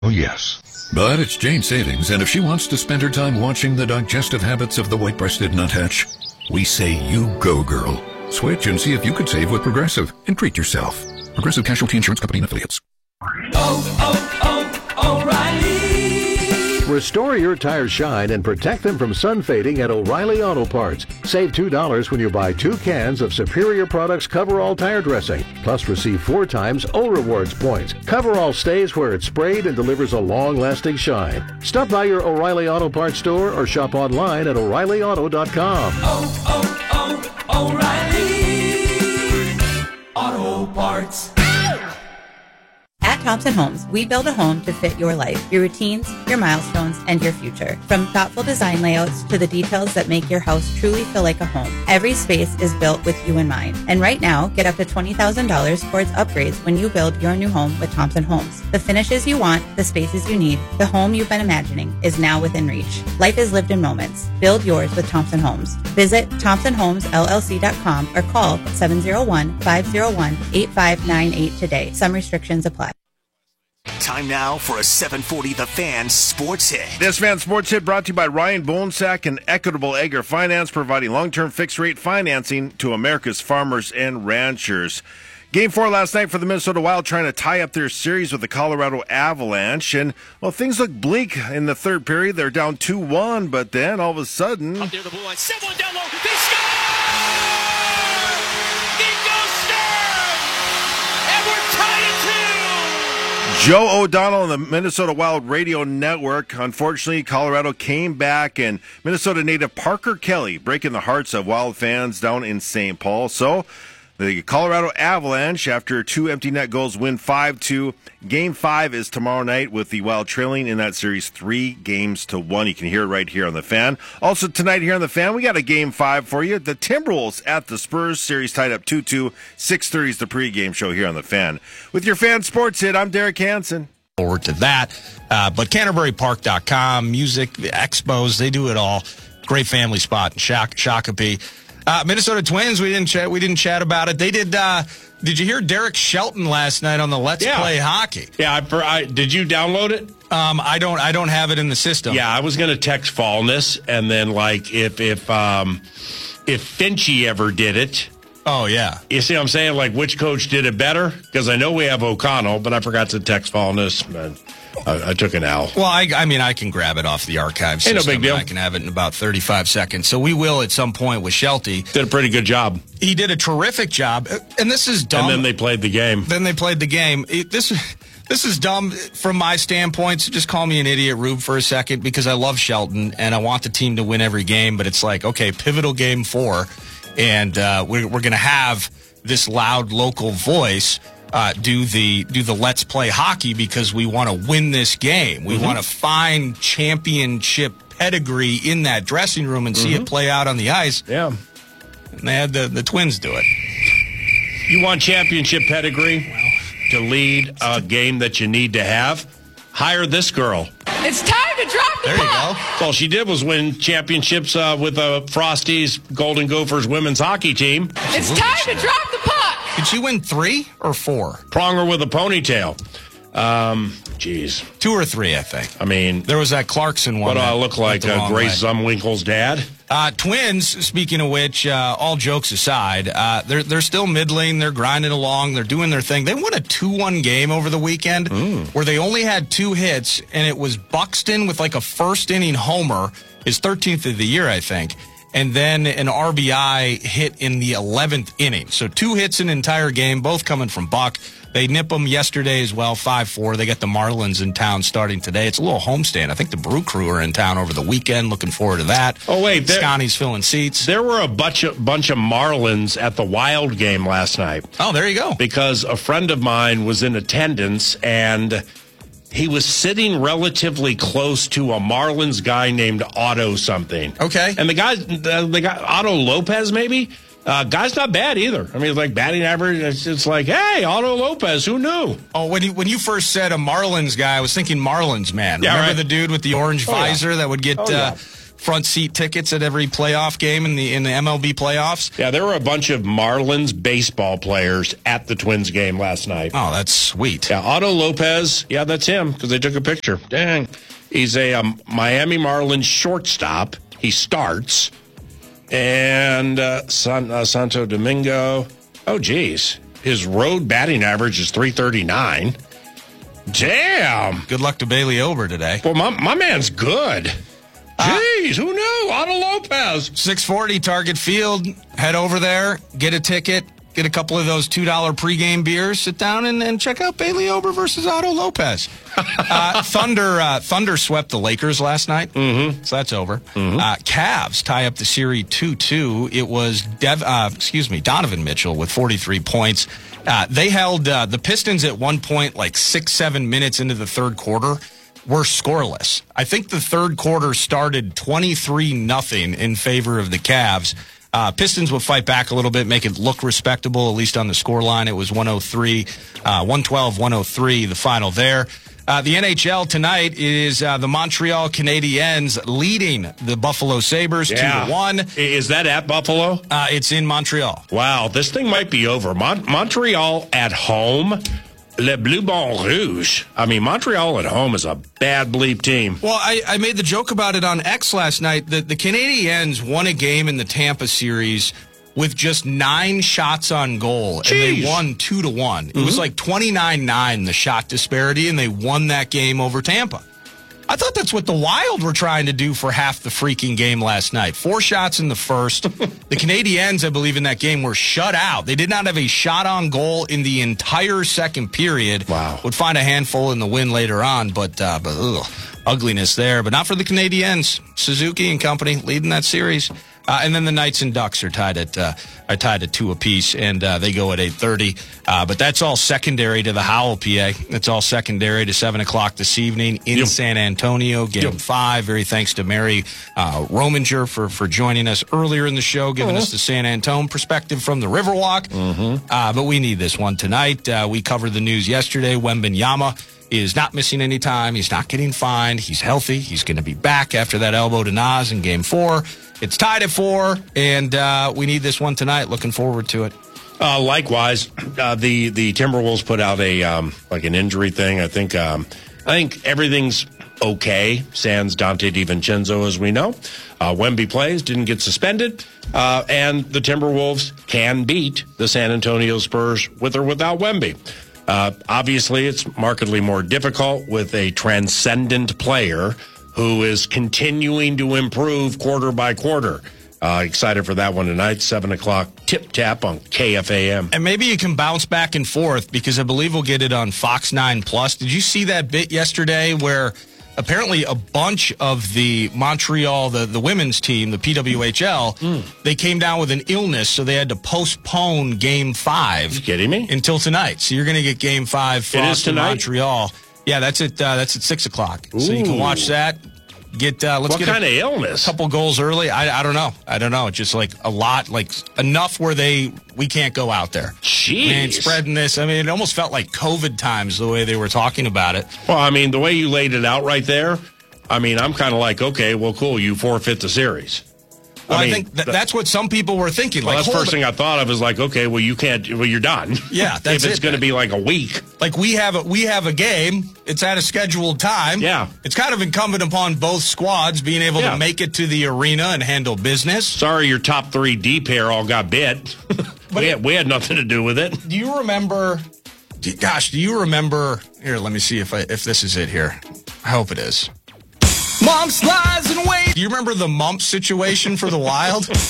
Oh, yes. But it's Jane Savings, and if she wants to spend her time watching the digestive habits of the white-breasted nuthatch, we say you go, girl. Switch and see if you could save with Progressive and treat yourself. Progressive Casualty Insurance Company and Affiliates. O'Reilly. Restore your tires shine and protect them from sun fading at O'Reilly Auto Parts. Save $2 when you buy 2 cans of Superior Products Coverall tire dressing. Plus receive 4 times O Rewards points. Coverall stays where it's sprayed and delivers a long-lasting shine. Stop by your O'Reilly Auto Parts store or shop online at O'ReillyAuto.com. O'Reilly Auto Parts. At Thompson Homes, we build a home to fit your life, your routines, your milestones, and your future. From thoughtful design layouts to the details that make your house truly feel like a home, every space is built with you in mind. And right now, get up to $20,000 towards upgrades when you build your new home with Thompson Homes. The finishes you want, the spaces you need, the home you've been imagining is now within reach. Life is lived in moments. Build yours with Thompson Homes. Visit ThompsonHomesLLC.com or call 701-501-8598 today. Some restrictions apply. Time now for a 740 The Fan Sports Hit. This Fan Sports Hit brought to you by Ryan Bonesack and Equitable Agri Finance, providing long-term fixed-rate financing to America's farmers and ranchers. Game 4 last night for the Minnesota Wild, trying to tie up their series with the Colorado Avalanche. And, well, things look bleak in the third period. They're down 2-1, but then all of a sudden... Up there, the blue line. Someone down low. They score! Nico Sturm! And we're tied at 2! Joe O'Donnell on the Minnesota Wild Radio Network. Unfortunately, Colorado came back, and Minnesota native Parker Kelly breaking the hearts of Wild fans down in St. Paul. So the Colorado Avalanche, after 2 empty net goals, win 5-2. Game 5 is tomorrow night, with the Wild trailing in that series 3-1. You can hear it right here on The Fan. Also tonight here on The Fan, we got a Game 5 for you. The Timberwolves at the Spurs, series tied up 2-2. 6:30 is the pregame show here on The Fan. With your Fan Sports Hit, I'm Derek Hansen. Forward to that. But CanterburyPark.com, music, the expos, they do it all. Great family spot in Shakopee. Minnesota Twins, we didn't chat about it. They did. Did you hear Derek Shelton last night on the Let's Play Hockey? Yeah, did you download it? I don't have it in the system. Yeah, I was going to text Fallness, and then like if Finchie ever did it. Oh yeah. You see what I'm saying? Like, which coach did it better? Because I know we have O'Connell, but I forgot to text Fallness. I took an L. Well, I mean, I can grab it off the archive system. Ain't no big deal. I can have it in about 35 seconds. So we will at some point with Shelty. Did a pretty good job. He did a terrific job. And this is dumb. And then they played the game. This is dumb from my standpoint, so just call me an idiot, Rube, for a second, because I love Shelton, and I want the team to win every game, but it's like, okay, pivotal game 4, and we're going to have this loud local voice do the Let's Play Hockey because we want to win this game. We want to find championship pedigree in that dressing room and see it play out on the ice. Yeah. And they had the Twins do it. You want championship pedigree to lead a game that you need to have? Hire this girl. It's time to drop the There you go. All she did was win championships with Frosty's Golden Gophers women's hockey team. It's time to drop the puck. Did she win 3 or 4? Pronger with a ponytail. Jeez. 2 or 3, I think. I mean, there was that Clarkson one. What do I look like? Grace Zumwinkle's dad? Twins, speaking of which, all jokes aside, they're still middling. They're grinding along. They're doing their thing. They won a 2-1 game over the weekend where they only had 2 hits, and it was Buxton with like a first-inning homer, his 13th of the year, I think, and then an RBI hit in the 11th inning. So 2 hits an entire game, both coming from Buck. They nip them yesterday as well, 5-4. They got the Marlins in town starting today. It's a little homestand. I think the Brew Crew are in town over the weekend. Looking forward to that. Oh, wait. Scotty's filling seats. There were a bunch of Marlins at the Wild game last night. Oh, there you go. Because a friend of mine was in attendance, and he was sitting relatively close to a Marlins guy named Otto something. Okay. And the guy Otto Lopez, maybe? Guy's not bad either. I mean, like batting average, it's like, hey, Otto Lopez, who knew? Oh, when you first said a Marlins guy, I was thinking Marlins man. Yeah, Remember right. the dude with the orange visor that would get front seat tickets at every playoff game in the MLB playoffs. Yeah, there were a bunch of Marlins baseball players at the Twins game last night. Oh, that's sweet. Yeah, Otto Lopez. Yeah, that's him because they took a picture. Dang. He's a Miami Marlins shortstop. He starts. And Santo Domingo. Oh, geez. His road batting average is .339. Damn. Good luck to Bailey Ober today. Well, my man's good. Jeez, who knew? Otto Lopez. 640 Target Field. Head over there, get a ticket, get a couple of those $2 pregame beers, sit down and check out Bailey Ober versus Otto Lopez. Thunder swept the Lakers last night, so that's over. Cavs tie up the series 2-2. It was Donovan Mitchell with 43 points. They held the Pistons at one point, like 6-7 minutes into the third quarter, were scoreless. I think the third quarter started 23-0 in favor of the Cavs. Pistons would fight back a little bit, make it look respectable, at least on the score line. It was 112-103, the final there. The NHL tonight is the Montreal Canadiens leading the Buffalo Sabres 2-1. Is that at Buffalo? It's in Montreal. Wow, this thing might be over. Montreal at home. Le Bleu Bon Rouge. I mean, Montreal at home is a bad bleep team. Well, I made the joke about it on X last night. The Canadiens won a game in the Tampa series with just 9 shots on goal, and they won 2-1. It was like 29-9, the shot disparity, and they won that game over Tampa. I thought that's what the Wild were trying to do for half the freaking game last night. 4 shots in the first. The Canadiens, I believe, in that game were shut out. They did not have a shot on goal in the entire second period. Wow. Would find a handful in the win later on, but ugliness there. But not for the Canadiens. Suzuki and company leading that series. And then the Knights and Ducks are tied at 2 apiece, and they go at 8:30. But that's all secondary to the Howell PA. That's all secondary to 7 o'clock this evening in San Antonio. Game 5. Very thanks to Mary Rominger for joining us earlier in the show, giving us the San Antone perspective from the Riverwalk. But we need this one tonight. We covered the news yesterday. Wembanyama is not missing any time. He's not getting fined. He's healthy. He's going to be back after that elbow to Nas in Game 4. It's tied at 4, and we need this one tonight. Looking forward to it. Likewise, the Timberwolves put out an injury thing. I think everything's okay. Sans Dante DiVincenzo, as we know. Wemby plays, didn't get suspended, and the Timberwolves can beat the San Antonio Spurs with or without Wemby. Obviously, it's markedly more difficult with a transcendent player who is continuing to improve quarter by quarter. Excited for that one tonight, 7 o'clock, tip-tap on KFAM. And maybe you can bounce back and forth because I believe we'll get it on Fox 9+. Did you see that bit yesterday where apparently a bunch of the Montreal, the women's team, the PWHL, they came down with an illness, so they had to postpone Game 5. Are you kidding me? Until tonight. So you're going to get Game 5 Fox in Montreal. Yeah, that's at 6 o'clock. Ooh. So you can watch that. What kind of illness? A couple goals early. I don't know. Just like a lot, like enough where we can't go out there. Jeez. And spreading this. I mean, it almost felt like COVID times the way they were talking about it. Well, I mean, the way you laid it out right there, I mean, I'm kind of like, okay, well, cool, you forfeit the series. Well, I think that's what some people were thinking. Well, that's the first thing I thought of is like, okay, well, you can't. Well, you're done. Yeah, that's if it's going to be like a week. Like we have a game. It's at a scheduled time. Yeah, it's kind of incumbent upon both squads being able to make it to the arena and handle business. Sorry, your top 3 D pair all got bit. we had nothing to do with it. Do you remember? Gosh, do you remember? Here, let me see if this is it here. I hope it is. Mumps lies in wait. Do you remember the mumps situation for the Wild?